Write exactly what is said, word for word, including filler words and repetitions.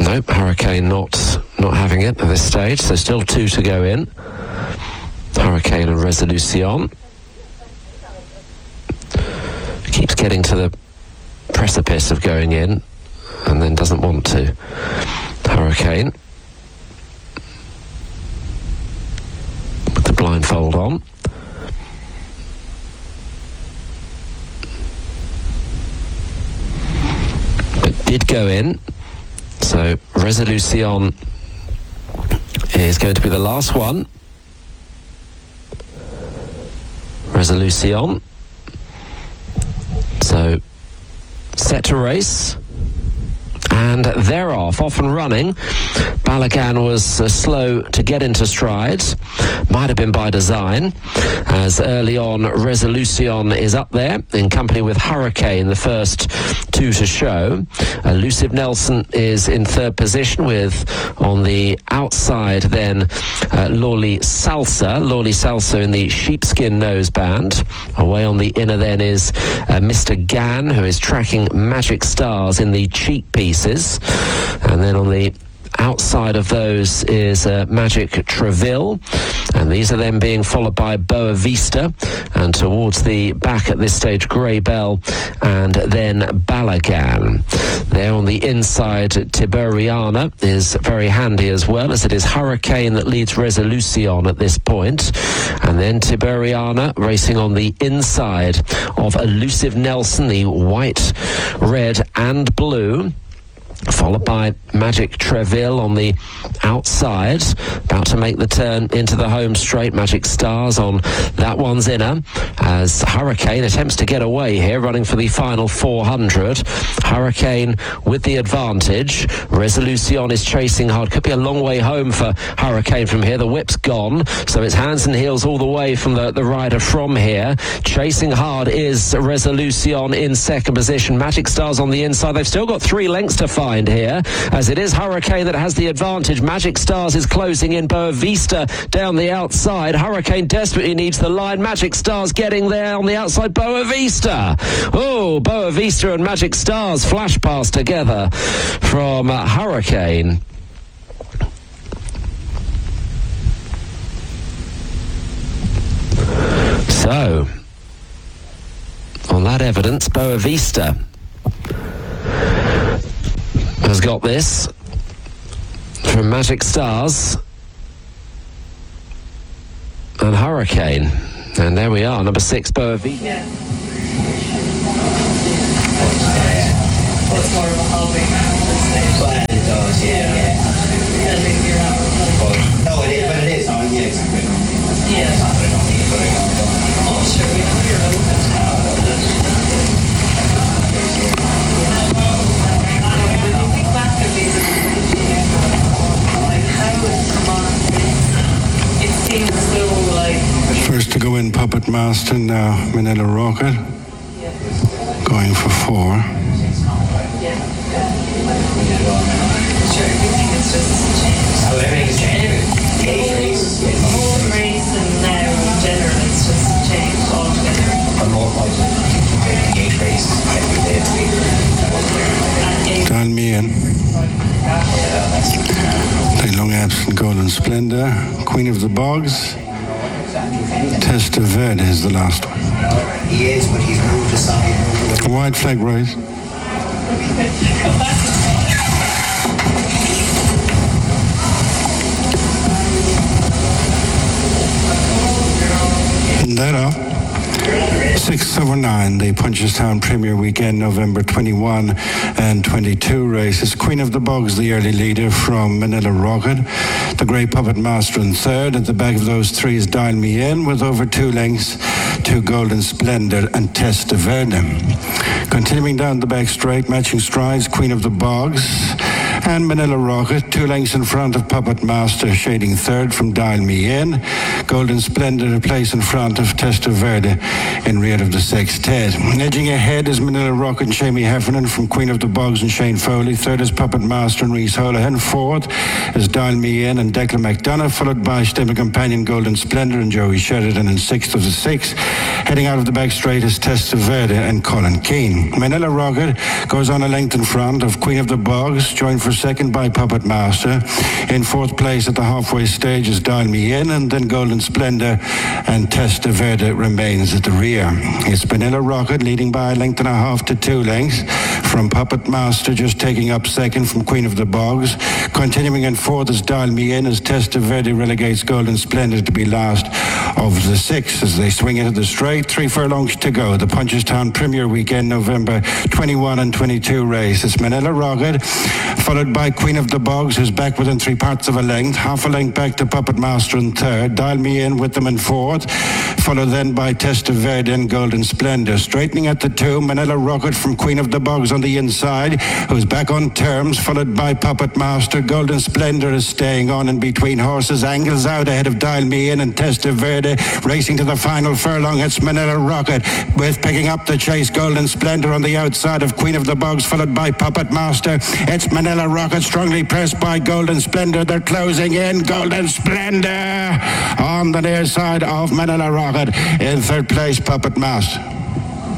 Nope, Hurricane not not having it at this stage, so still two to go in. Hurricane and Resolution. Keeps getting to the precipice of going in and then doesn't want to. Hurricane. With the blindfold on. But did go in. So Resolution is going to be the last one. Resolution. So set to race. And they're off, off and running. Balagan was uh, slow to get into strides. Might have been by design, as early on Resolution is up there in company with Hurricane, the first two to show. Elusive Nelson is in third position with, on the outside then, uh, Lawley Salsa. Lawley Salsa in the sheepskin noseband. Away on the inner then is uh, Mister Gann, who is tracking Magic Stars in the cheek pieces. And then on the outside of those is uh, Magic Treville, and these are then being followed by Boa Vista, and towards the back at this stage Grey Bell and then Balagan. There on the inside Tiberiana is very handy as well, as it is Hurricane that leads Resolution at this point, and then Tiberiana racing on the inside of Elusive Nelson, the white, red and blue, followed by Magic Treville on the outside, about to make the turn into the home straight. Magic Stars on that one's inner, as Hurricane attempts to get away here, running for the final four hundred. Hurricane with the advantage. Resolution is chasing hard. Could be a long way home for Hurricane from here. The whip's gone, so it's hands and heels all the way from the, the rider from here. Chasing hard is Resolution in second position. Magic Stars on the inside. They've still got three lengths to find here, as it is Hurricane that has the advantage. Magic Stars is closing in. Boa Vista down the outside. Hurricane desperately needs the line. Magic Stars getting there on the outside. Boa Vista. Oh, Boa Vista and Magic Stars flash past together from uh, Hurricane. So, on that evidence, Boa Vista has got this from Magic Stars and Hurricane. And there we are, number six, Boa Vista. Yeah. What's more of a hobby? But it does, yeah. Yeah. No, it is, but it is. Oh, yeah, exactly. Yeah. Oh, sure, we know you're open. First to go in, Puppet Master, now Manila Rocket, going for four. Sure, you think it's just changed? Oh, everything's changed. The whole, the whole race and now in general it's just changed altogether. I'm more positive. The age race every day of the week. Dial me in. The long absent Golden Splendor, Queen of the Bogs. Testa Verde is the last one. He is, but he's moved aside. White flag race. That up. Six over nine, the Punchestown Premier Weekend, November twenty-one and twenty-two races. Queen of the Bogs, the early leader from Manila Rocket. The Grey Puppet Master in third. At the back of those three is Dial Me In, with over two lengths to Golden Splendor and Testa Verde. Continuing down the back straight, matching strides, Queen of the Bogs and Manila Rocket, two lengths in front of Puppet Master, shading third from Dial Me In. Golden Splendor a place in front of Testa Verde in rear of the sextet. Edging ahead is Manila Rocket and Shamie Heffernan from Queen of the Bogs and Shane Foley. Third is Puppet Master and Reese Holohan. Fourth is Dial Me In and Declan McDonough, followed by Stimmer Companion Golden Splendor and Joey Sheridan. And sixth of the six, heading out of the back straight, is Testa Verde and Colin Keane. Manila Rocket goes on a length in front of Queen of the Bogs, joined for second by Puppet Master. In fourth place at the halfway stage is Dial Me In, and then Golden Splendor and Testa Verde remains at the rear. It's Manila Rocket leading by a length and a half to two lengths from Puppet Master, just taking up second from Queen of the Bogs. Continuing in fourth is Dial Me In as Testa Verde relegates Golden Splendor to be last of the six as they swing into the straight. Three furlongs to go. The Punchestown Premier Weekend, November twenty-one and twenty-two race. It's Manila Rocket, followed by Queen of the Bogs, who's back within three parts of a length. Half a length back to Puppet Master in third. Dial Me In with them in fourth. Followed then by Testa Verde and Golden Splendor. Straightening at the two, Manila Rocket from Queen of the Bogs on the inside, who's back on terms, followed by Puppet Master. Golden Splendor is staying on in between horses. Angles out ahead of Dial Me In and Testa Verde. Racing to the final furlong, it's Manila Rocket with picking up the chase. Golden Splendor on the outside of Queen of the Bogs, followed by Puppet Master. It's Manila Rocket strongly pressed by Golden Splendor. They're closing in. Golden Splendor on the near side of Manila Rocket. In third place, Puppet Master.